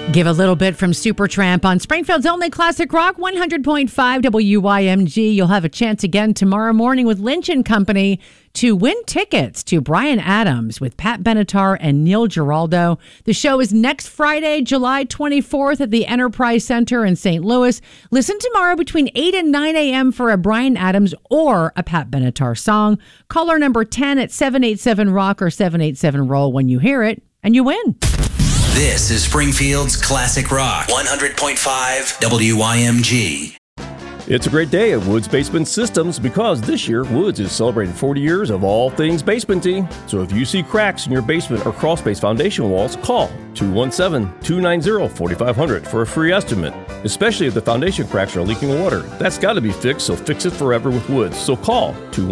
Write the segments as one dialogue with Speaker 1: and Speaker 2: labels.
Speaker 1: Give a little bit from Supertramp on Springfield's only classic rock, 100.5 WYMG. You'll have a chance again tomorrow morning with Lynch & Company to win tickets to Bryan Adams with Pat Benatar and Neil Giraldo. The show is next Friday, July 24th at the Enterprise Center in St. Louis. Listen tomorrow between 8 and 9 a.m. for a Bryan Adams or a Pat Benatar song. Caller number 10 at 787-ROCK or 787-ROLL when you hear it, and you win.
Speaker 2: This is Springfield's Classic Rock, 100.5 WYMG.
Speaker 3: It's a great day at Woods Basement Systems because this year Woods is celebrating 40 years of all things basementy. So if you see cracks in your basement or crawl space foundation walls, call 217-290-4500 for a free estimate. Especially if the foundation cracks are leaking water. That's got to be fixed, so fix it forever with Woods. So call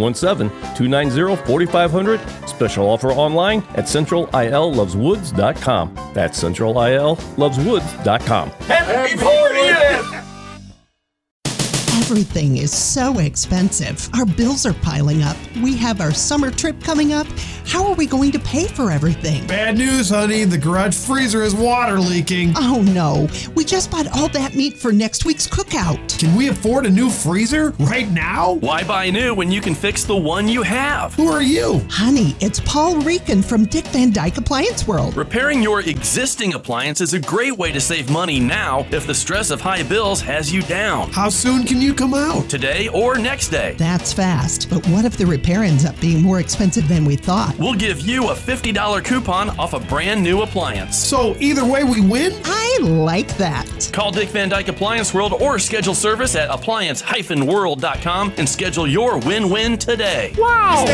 Speaker 3: 217-290-4500. Special offer online at centralilloveswoods.com. That's centralilloveswoods.com.
Speaker 4: Happy 40th!
Speaker 5: Everything is so expensive. Our bills are piling up. We have our summer trip coming up. How are we going to pay for everything?
Speaker 4: Bad news, honey. The garage freezer is water leaking.
Speaker 5: Oh no. We just bought all that meat for next week's cookout.
Speaker 4: Can we afford a new freezer right now?
Speaker 6: Why buy new when you can fix the one you have?
Speaker 4: Who are you?
Speaker 5: Honey, it's Paul Rican from Dick Van Dyke Appliance World.
Speaker 6: Repairing your existing appliance is a great way to save money now if the stress of high bills has you down.
Speaker 4: How soon can you come out?
Speaker 6: Today or next day.
Speaker 5: That's fast. But what if the repair ends up being more expensive than we thought?
Speaker 6: We'll give you a $50 coupon off a brand new appliance.
Speaker 4: So either way we win?
Speaker 5: I like that.
Speaker 6: Call Dick Van Dyke Appliance World or schedule service at appliance-world.com and schedule your win-win today.
Speaker 5: Wow!